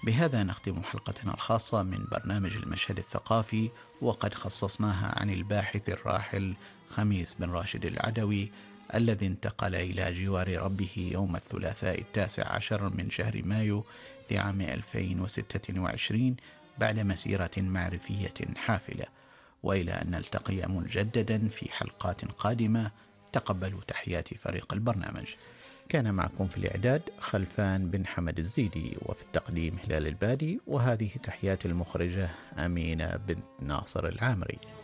بهذا نختم حلقتنا الخاصة من برنامج المشهد الثقافي، وقد خصصناها عن الباحث الراحل خميس بن راشد العدوي الذي انتقل إلى جوار ربه يوم الثلاثاء 19 من شهر مايو لعام 2026 بعد مسيرة معرفية حافلة. وإلى أن نلتقي مجددا في حلقات قادمة، تقبلوا تحيات فريق البرنامج. كان معكم في الإعداد خلفان بن حمد الزيدي، وفي التقديم هلال البادي، وهذه تحيات المخرجة أمينة بنت ناصر العامري.